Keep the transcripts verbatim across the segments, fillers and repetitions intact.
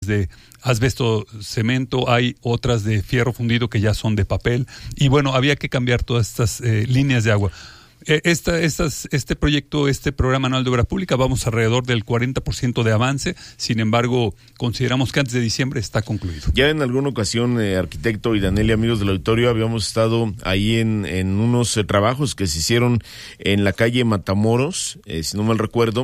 de asbesto cemento, hay otras de fierro fundido que ya son de papel, y bueno, había que cambiar todas estas eh, líneas de agua. Esta, estas, este proyecto, este programa anual de obra pública, vamos alrededor del cuarenta por ciento de avance. Sin embargo, consideramos que antes de diciembre está concluido. Ya en alguna ocasión, eh, arquitecto y Danelia, amigos del auditorio, habíamos estado ahí en, en unos eh, trabajos que se hicieron en la calle Matamoros, eh, si no mal recuerdo,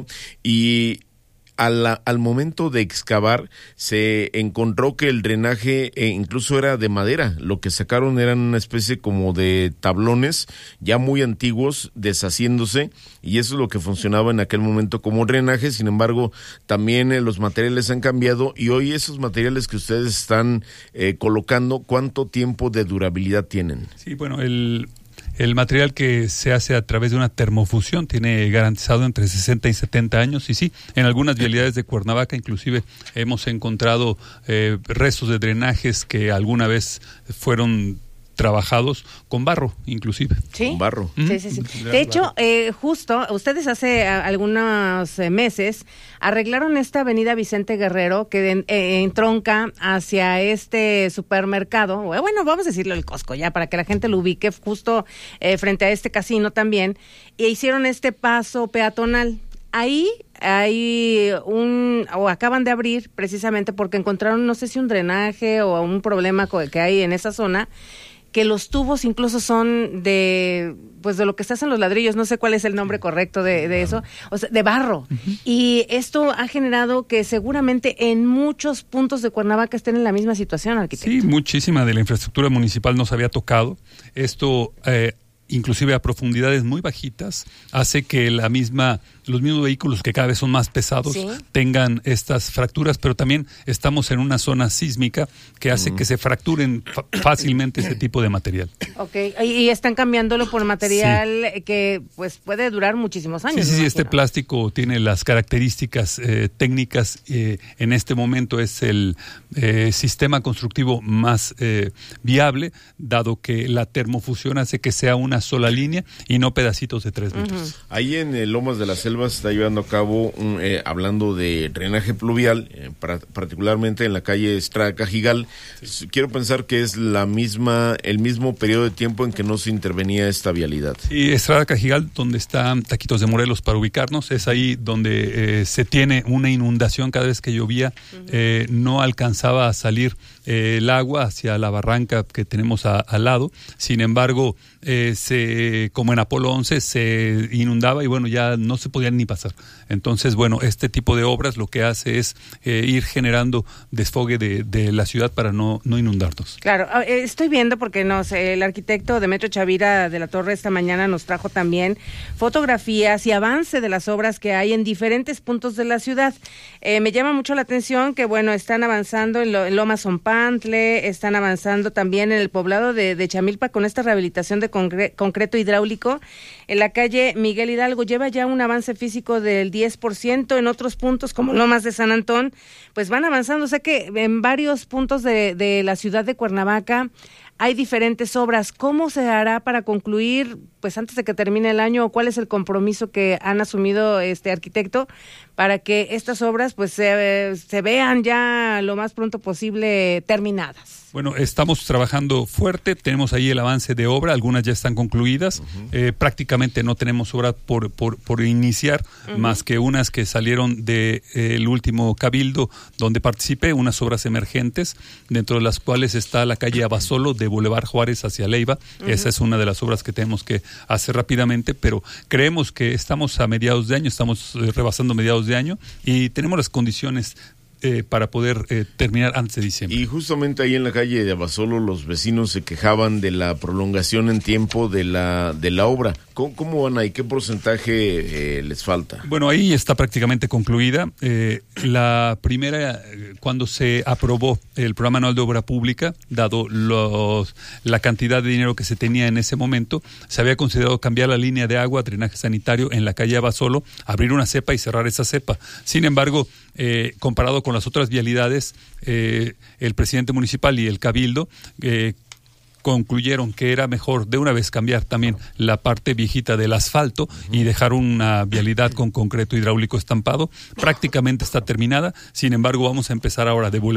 y Al, al momento de excavar se encontró que el drenaje eh, incluso era de madera. Lo que sacaron eran una especie como de tablones ya muy antiguos deshaciéndose, y eso es lo que funcionaba en aquel momento como drenaje. Sin embargo, también eh, los materiales han cambiado, y hoy esos materiales que ustedes están eh, colocando, ¿cuánto tiempo de durabilidad tienen? Sí, bueno, el... El material que se hace a través de una termofusión tiene garantizado entre sesenta y setenta años, y sí, en algunas vialidades de Cuernavaca inclusive hemos encontrado eh, restos de drenajes que alguna vez fueron trabajados con barro, inclusive. ¿Sí? Con barro. Sí, sí, sí. De hecho, eh, justo, ustedes hace a, algunos eh, meses arreglaron esta avenida Vicente Guerrero que de, eh, entronca hacia este supermercado, bueno, vamos a decirlo el Costco ya, para que la gente lo ubique, justo eh, frente a este casino también, e hicieron este paso peatonal. Ahí hay un, o acaban de abrir precisamente porque encontraron, no sé si un drenaje o un problema que hay en esa zona, que los tubos incluso son de, pues de lo que se hacen los ladrillos, no sé cuál es el nombre correcto de, de eso, o sea, de barro. Uh-huh. Y esto ha generado que seguramente en muchos puntos de Cuernavaca estén en la misma situación, arquitecto. Sí, muchísima de la infraestructura municipal nos había tocado. Esto, eh, inclusive a profundidades muy bajitas, hace que la misma, los mismos vehículos que cada vez son más pesados, ¿sí?, tengan estas fracturas, pero también estamos en una zona sísmica que hace mm. que se fracturen fa- fácilmente este tipo de material. Ok, y están cambiándolo por material sí. que pues puede durar muchísimos años. Sí, sí, sí, este plástico tiene las características eh, técnicas, eh, en este momento es el eh, sistema constructivo más eh, viable, dado que la termofusión hace que sea una sola línea y no pedacitos de tres metros. Uh-huh. Ahí en eh, Lomas de la Selva se está llevando a cabo, un, eh, hablando de drenaje pluvial, eh, para, particularmente en la calle Estrada Cajigal. Sí. Quiero pensar que es la misma, el mismo periodo de tiempo en que no se intervenía esta vialidad. Sí, Estrada Cajigal, donde está Taquitos de Morelos, para ubicarnos, es ahí donde eh, se tiene una inundación cada vez que llovía. Uh-huh. eh, no alcanzaba a salir eh, el agua hacia la barranca que tenemos a, al lado. Sin embargo, eh, se, como en Apolo once, se inundaba y bueno, ya no se podían ni pasar. Entonces, bueno, este tipo de obras lo que hace es eh, ir generando desfogue de, de la ciudad para no, no inundarnos. Claro, estoy viendo porque nos, el arquitecto Demetrio Chavira de la Torre esta mañana nos trajo también fotografías y avance de las obras que hay en diferentes puntos de la ciudad. Eh, me llama mucho la atención que, bueno, están avanzando en, lo, en Lomas Zompantle, están avanzando también en el poblado de, de Chamilpa con esta rehabilitación de concre- concreto hidráulico. En la calle Miguel Hidalgo lleva ya un avance físico del diez por ciento, en otros puntos como Lomas de San Antón, pues van avanzando. O sea que en varios puntos de, de la ciudad de Cuernavaca hay diferentes obras. ¿Cómo se hará para concluir, pues antes de que termine el año, o cuál es el compromiso que han asumido este arquitecto para que estas obras pues se, se vean ya lo más pronto posible terminadas? Bueno, estamos trabajando fuerte, tenemos ahí el avance de obra, algunas ya están concluidas, uh-huh. eh, prácticamente no tenemos obra por, por, por iniciar, uh-huh. más que unas que salieron del de, eh, último cabildo donde participé, unas obras emergentes, dentro de las cuales está la calle Abasolo de Boulevard Juárez hacia Leiva. Uh-huh. Esa es una de las obras que tenemos que hacer rápidamente, pero creemos que estamos a mediados de año, estamos eh, rebasando mediados de año y tenemos las condiciones Eh, para poder eh, terminar antes de diciembre. Y justamente ahí en la calle de Abasolo los vecinos se quejaban de la prolongación en tiempo de la de la obra. ¿Cómo, cómo van ahí? ¿Qué porcentaje eh, les falta? Bueno, ahí está prácticamente concluida. Eh, la primera, cuando se aprobó el programa anual de obra pública, dado los, la cantidad de dinero que se tenía en ese momento, se había considerado cambiar la línea de agua, drenaje sanitario en la calle Abasolo, abrir una cepa y cerrar esa cepa. Sin embargo, eh, comparado con las otras vialidades, eh, el presidente municipal y el cabildo eh, concluyeron que era mejor de una vez cambiar también la parte viejita del asfalto y dejar una vialidad con concreto hidráulico estampado. Prácticamente está terminada, sin embargo vamos a empezar ahora de